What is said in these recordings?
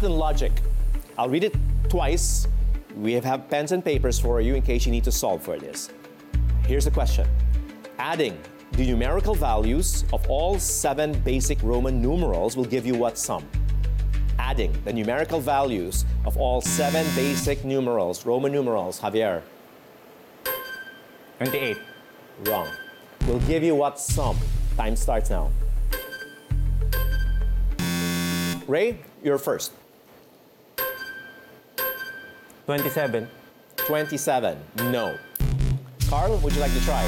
math and logic. I'll read it twice. We have pens and papers for you in case you need to solve for this. Here's the question. Adding the numerical values of all 7 basic Roman numerals will give you what sum? Adding the numerical values of all 7 basic numerals, Roman numerals, Javier? 28. Wrong. Will give you what sum? Time starts now. Ray, you're first. 27. 27. No. Carl, would you like to try?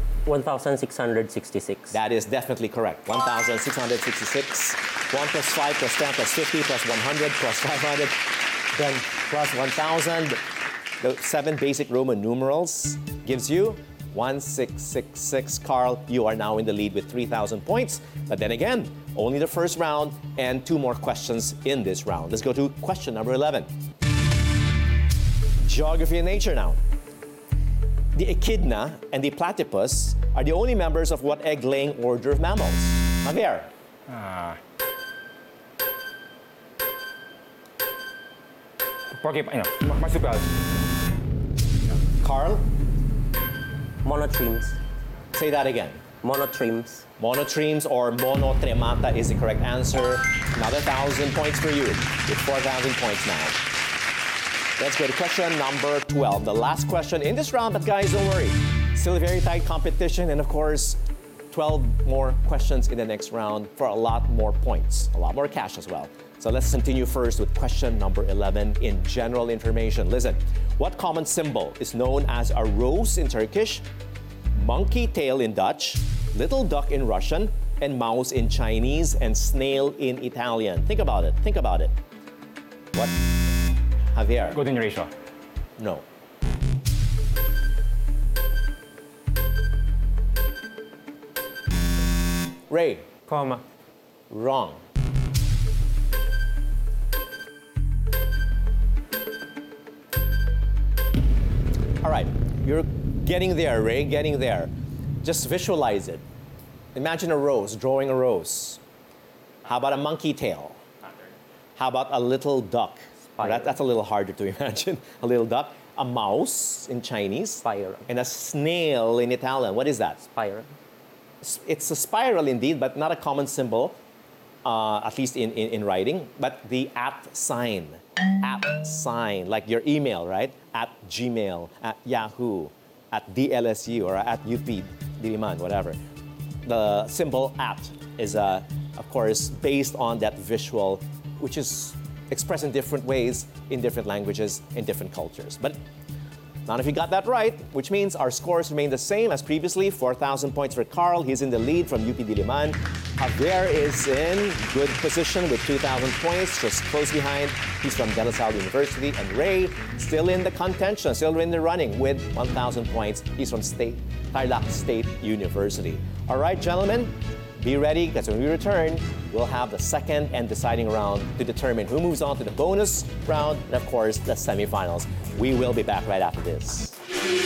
1,666. That is definitely correct. 1,666. 1 plus 5 plus 10 plus 50 plus 100 plus 500, then plus 1,000. The 7 basic Roman numerals gives you 1666. Carl, you are now in the lead with 3,000 points. But then again, only the first round and 2 more questions in this round. Let's go to question number 11. Geography and nature now. The echidna and the platypus are the only members of what egg-laying order of mammals? Javier. Marsupials. Carl, Monotremes. say that again. Monotremes. Monotremes or monotremata is the correct answer. Another 1,000 points for you with 4,000 points now. Let's go to question number 12. The last question in this round, but guys, don't worry. Still a very tight competition, and of course, 12 more questions in the next round for a lot more points, a lot more cash as well. So let's continue first with question number 11 in general information. Listen, what common symbol is known as a rose in Turkish, monkey tail in Dutch, little duck in Russian, and mouse in Chinese, and snail in Italian? Think about it. Think about it. What? Javier? Golden ratio. No. Ray? Comma. Wrong. All right, you're getting there, Ray, getting there. Just visualize it. Imagine a rose, drawing a rose. How about a monkey tail? How about a little duck? That's a little harder to imagine. A little duck. A mouse in Chinese. Spiral. And a snail in Italian. What is that? Spiral. It's a spiral indeed, but not a common symbol, at least in writing. But the @ sign, like your email, right? At Gmail, at Yahoo, at DLSU, or at UP Diliman, whatever. The symbol @ is, of course, based on that visual, which is expressed in different ways, in different languages, in different cultures. But none of you got that right, which means our scores remain the same as previously. 4,000 points for Carl. He's in the lead from UP Diliman. Javier is in good position with 2,000 points, just close behind. He's from De La Salle University. And Ray, still in the contention, still in the running with 1,000 points. He's from Tarlac State University. All right, gentlemen, be ready, because when we return, we'll have the second and deciding round to determine who moves on to the bonus round and, of course, the semifinals. We will be back right after this.